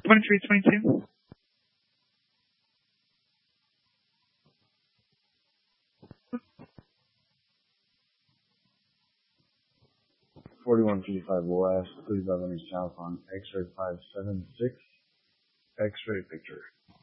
2322. 4155 West, please let me south on X-ray 576, X-ray picture.